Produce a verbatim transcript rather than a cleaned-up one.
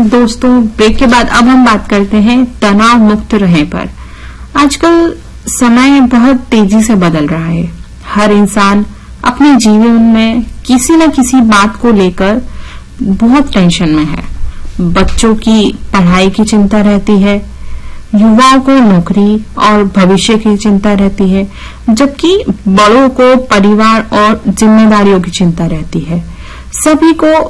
दोस्तों, ब्रेक के बाद अब हम बात करते हैं तनाव मुक्त रहने पर। आजकल समय बहुत तेजी से बदल रहा है। हर इंसान अपने जीवन में किसी न किसी बात को लेकर बहुत टेंशन में है। बच्चों की पढ़ाई की चिंता रहती है, युवाओं को नौकरी और भविष्य की चिंता रहती है, जबकि बड़ों को परिवार और जिम्मेदारियों की चिंता रहती है। सभी को